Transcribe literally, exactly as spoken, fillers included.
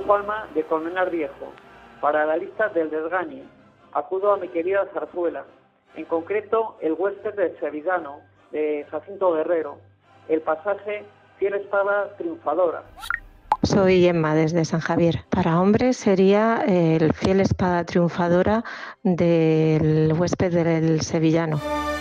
Palma de Colmenar Viejo. Para la lista del desgane, acudo a mi querida zarzuela, en concreto el huésped del sevillano de Jacinto Guerrero, el pasaje Fiel Espada Triunfadora. Soy Emma desde San Javier. Para hombres sería el Fiel Espada Triunfadora del huésped del sevillano.